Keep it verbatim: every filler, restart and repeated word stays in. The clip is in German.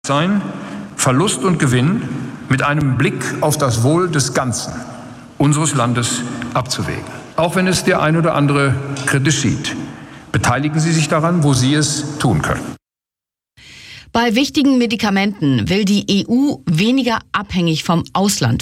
sein, Verlust und Gewinn mit einem Blick auf das Wohl des Ganzen unseres Landes abzuwägen. Auch wenn es der ein oder andere kritisch sieht. Beteiligen Sie sich daran, wo Sie es tun können. Bei wichtigen Medikamenten will die E U weniger abhängig vom Ausland